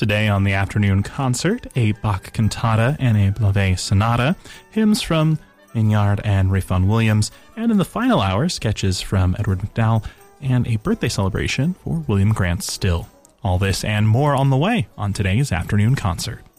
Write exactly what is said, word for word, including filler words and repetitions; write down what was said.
Today on the afternoon concert, a Bach cantata and a Blavet sonata, hymns from Mignard and Ralph Vaughan Williams, and in the final hour, sketches from Edward MacDowell and a birthday celebration for William Grant Still. All this and more on the way on today's afternoon concert.